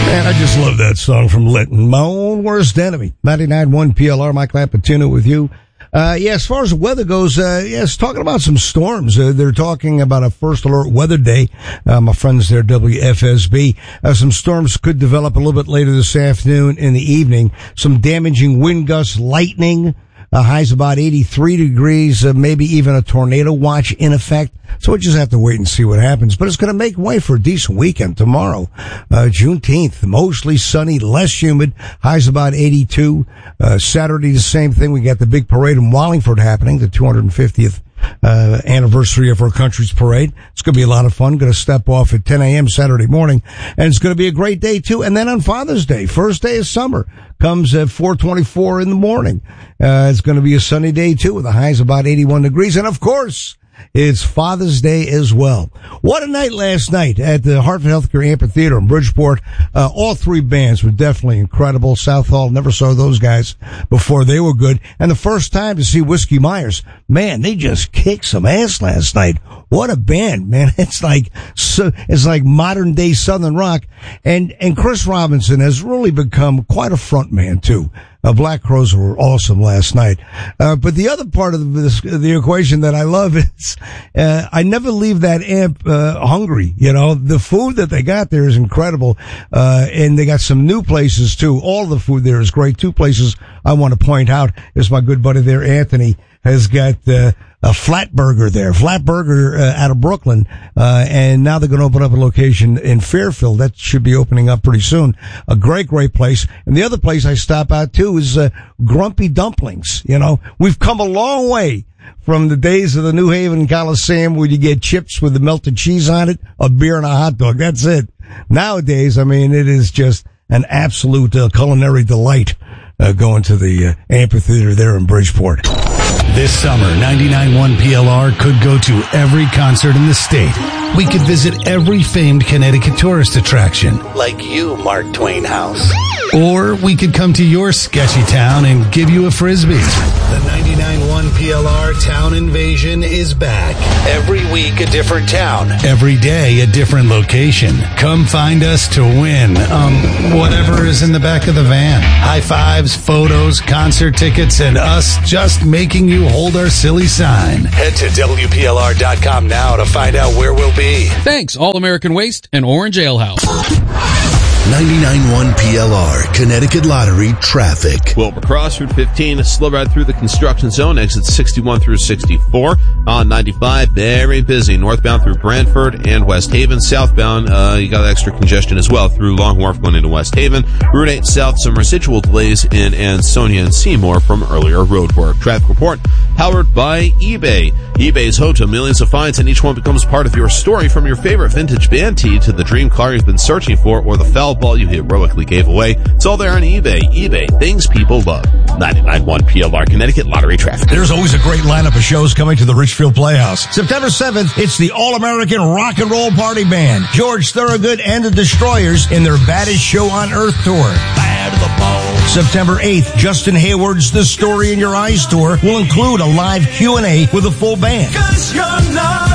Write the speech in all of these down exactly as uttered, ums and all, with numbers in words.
Man, I just love that song from Linton. My Own Worst Enemy. ninety-nine point one P L R, Mike Lapatino with you. Uh, yeah, as far as the weather goes, uh, yes, talking about some storms. Uh, they're talking about a first alert weather day. Uh, my friends there, W F S B. Uh, some storms could develop a little bit later this afternoon in the evening. Some damaging wind gusts, lightning. Uh, highs about eighty-three degrees, uh, maybe even a tornado watch in effect. So we just have to wait and see what happens. But it's going to make way for a decent weekend tomorrow. Uh, Juneteenth, mostly sunny, less humid, highs about eighty-two. Uh, Saturday, the same thing. We got the big parade in Wallingford happening, the two hundred fiftieth uh anniversary of our country's parade. It's going to be a lot of fun. Going to step off at ten a.m. Saturday morning, and it's going to be a great day too. And then on Father's Day, first day of summer, comes at four twenty-four in the morning. Uh it's going to be a sunny day too, with the highs about eighty-one degrees. And of course, it's Father's Day as well. What a night last night at the Hartford Healthcare Amphitheater in Bridgeport. Uh, all three bands were definitely incredible. Southall, never saw those guys before. They were good. And the first time to see Whiskey Myers, man, they just kicked some ass last night. What a band, man. It's like, so, it's like modern day Southern rock. And, and Chris Robinson has really become quite a front man too. Uh, Black Crowes were awesome last night. Uh, but the other part of this, the equation that I love is, uh, I never leave that amp, uh, hungry. You know, the food that they got there is incredible. Uh, and they got some new places too. All the food there is great. Two places I want to point out is my good buddy there, Anthony, has got, uh, a Flat Burger there, Flat Burger uh, out of Brooklyn, uh, and now they're going to open up a location in Fairfield. That should be opening up pretty soon. A great, great place. And the other place I stop out to is uh, Grumpy Dumplings. You know, we've come a long way from the days of the New Haven Coliseum where you get chips with the melted cheese on it, a beer and a hot dog. That's it. Nowadays, I mean, it is just an absolute uh, culinary delight uh, going to the uh, amphitheater there in Bridgeport. This summer, ninety-nine point one P L R could go to every concert in the state. We could visit every famed Connecticut tourist attraction. Like you, Mark Twain House. Or we could come to your sketchy town and give you a Frisbee. The ninety-nine point one P L R Town Invasion is back. Every week, a different town. Every day, a different location. Come find us to win, um, whatever is in the back of the van. High fives, photos, concert tickets, and us just making you hold our silly sign. Head to W P L R dot com now to find out where we'll be. Thanks, All American Waste and Orange Ale House. ninety-nine point one P L R, Connecticut Lottery traffic. Wilbur Cross, Route fifteen, a slow ride through the construction zone, exit sixty-one through sixty-four. On ninety-five, very busy, northbound through Brantford and West Haven. Southbound, uh, you got extra congestion as well through Long Wharf going into West Haven. Route eight South, some residual delays in Ansonia and Seymour from earlier road work. Traffic report powered by eBay. eBay's home to millions of finds, and each one becomes part of your story, from your favorite vintage band tee to the dream car you've been searching for or the foul ball you heroically gave away. It's all there on eBay. eBay, things people love. ninety-nine point one P L R, Connecticut Lottery traffic. There's always a great lineup of shows coming to the Richfield Playhouse. September seventh, it's the All-American Rock and Roll Party Band, George Thorogood and the Destroyers in their Baddest Show on Earth tour. Bad to the bone. September eighth, Justin Hayward's The Story in Your Eyes tour will include a live Q and A with a full band. 'Cause you're not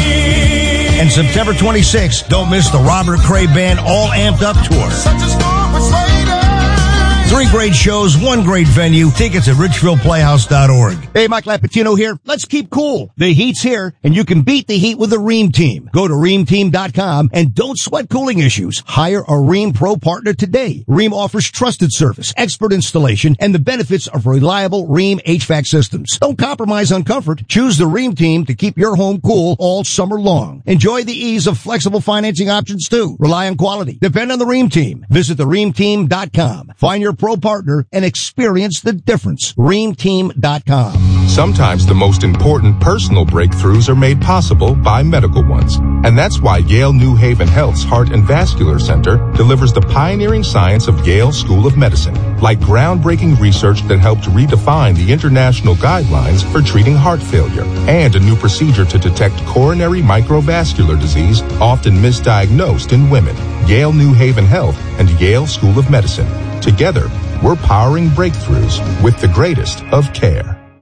here. And September twenty-sixth, don't miss the Robert Cray Band All Amped Up tour. Such a storm was later. Three great shows, one great venue. Tickets at richfield playhouse dot org. Hey, Mike Lapatino here. Let's keep cool. The heat's here, and you can beat the heat with the Rheem Team. Go to rheem team dot com and don't sweat cooling issues. Hire a Rheem Pro partner today. Rheem offers trusted service, expert installation, and the benefits of reliable Rheem H V A C systems. Don't compromise on comfort. Choose the Rheem Team to keep your home cool all summer long. Enjoy the ease of flexible financing options too. Rely on quality. Depend on the Rheem Team. Visit the rheem team dot com. Find your pro partner and experience the difference. rheem team dot com. Sometimes the most important personal breakthroughs are made possible by medical ones. And that's why Yale New Haven Health's Heart and Vascular Center delivers the pioneering science of Yale School of Medicine, like groundbreaking research that helped redefine the international guidelines for treating heart failure, and a new procedure to detect coronary microvascular disease, often misdiagnosed in women. Yale New Haven Health and Yale School of Medicine. Together, we're powering breakthroughs with the greatest of care.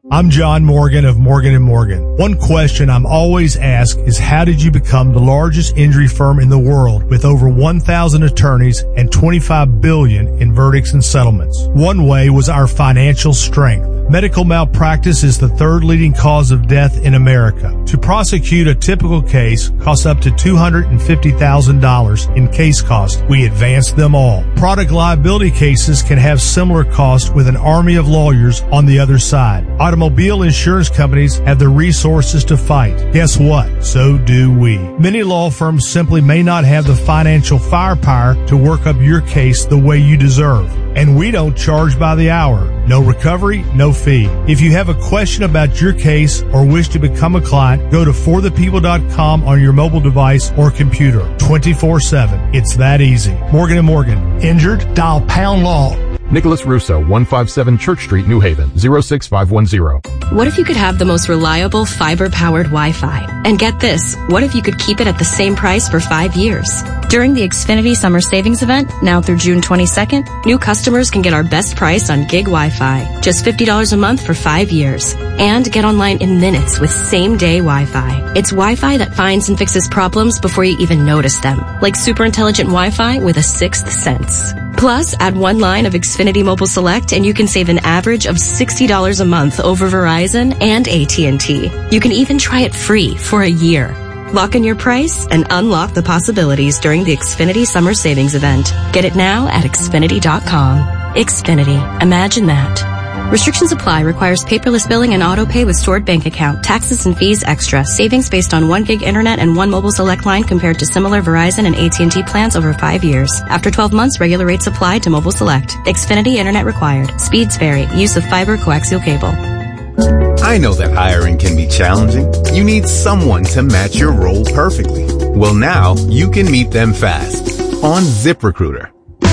I'm John Morgan of Morgan and Morgan. One question I'm always asked is, how did you become the largest injury firm in the world with over one thousand attorneys and twenty-five billion dollars in verdicts and settlements? One way was our financial strength. Medical malpractice is the third leading cause of death in America. To prosecute a typical case costs up to two hundred fifty thousand dollars in case costs. We advance them all. Product liability cases can have similar costs with an army of lawyers on the other side. Automobile insurance companies have the resources to fight. Guess what? So do we. Many law firms simply may not have the financial firepower to work up your case the way you deserve. And we don't charge by the hour. No recovery, no fee. If you have a question about your case or wish to become a client, go to for the people dot com on your mobile device or computer. twenty-four seven. It's that easy. Morgan and Morgan. Injured? Dial pound law. Nicholas Russo, one fifty-seven Church Street, New Haven, zero six five one zero. What if you could have the most reliable fiber-powered Wi-Fi? And get this, what if you could keep it at the same price for five years? During the Xfinity Summer Savings Event, now through June twenty-second, new customers can get our best price on gig Wi-Fi, just fifty dollars a month for five years. And get online in minutes with same-day Wi-Fi. It's Wi-Fi that finds and fixes problems before you even notice them, like super intelligent Wi-Fi with a sixth sense. Plus, add one line of Xfinity Mobile Select and you can save an average of sixty dollars a month over Verizon and A T and T. You can even try it free for a year. Lock in your price and unlock the possibilities during the Xfinity Summer Savings Event. Get it now at Xfinity dot com. Xfinity. Imagine that. Restrictions apply. Requires paperless billing and auto pay with stored bank account. Taxes and fees extra. Savings based on one gig internet and one mobile select line compared to similar Verizon and A T and T plans over five years. After twelve months, regular rates apply to mobile select. Xfinity internet required. Speeds vary. Use of fiber coaxial cable. I know that hiring can be challenging. You need someone to match your role perfectly. Well, now you can meet them fast on ZipRecruiter.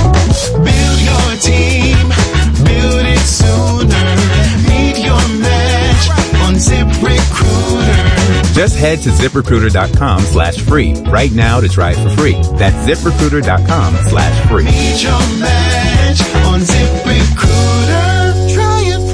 Build your team. Build it sooner. Meet your match on ZipRecruiter. Just head to ZipRecruiter.com slash free right now to try it for free. That's ZipRecruiter.com slash free. Meet your match on ZipRecruiter. Try it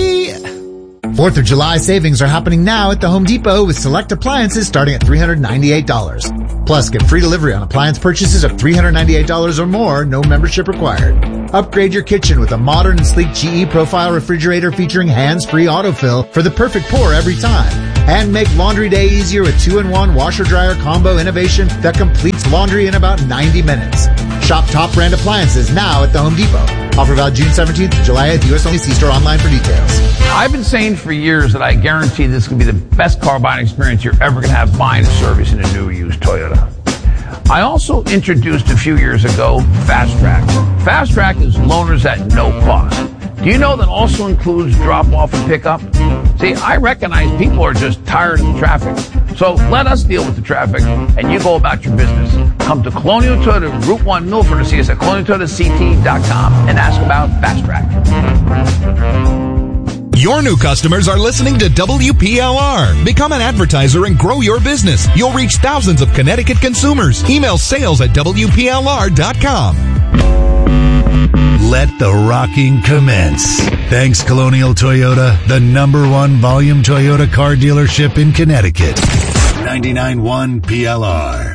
free. Fourth of July savings are happening now at the Home Depot with select appliances starting at three hundred ninety-eight dollars. Plus, get free delivery on appliance purchases of three hundred ninety-eight dollars or more, no membership required. Upgrade your kitchen with a modern and sleek G E profile refrigerator featuring hands-free autofill for the perfect pour every time. And make laundry day easier with two in one washer-dryer combo innovation that completes laundry in about ninety minutes. Shop top brand appliances now at the Home Depot. Offer valid June seventeenth to July eighth. U S only. See store online for details. I've been saying for years that I guarantee this could be the best car buying experience you're ever going to have buying a service in a new used Toyota. I also introduced a few years ago Fast Track. Fast Track is loaners at no cost. Do you know that also includes drop-off and pickup? See, I recognize people are just tired of the traffic. So let us deal with the traffic and you go about your business. Come to Colonial Toyota, Route one, Milford, to see us at colonial toyota c t dot com and ask about Fast Track. Your new customers are listening to W P L R. Become an advertiser and grow your business. You'll reach thousands of Connecticut consumers. Email sales at W P L R dot com. Let the rocking commence. Thanks, Colonial Toyota, the number one volume Toyota car dealership in Connecticut. ninety-nine point one P L R.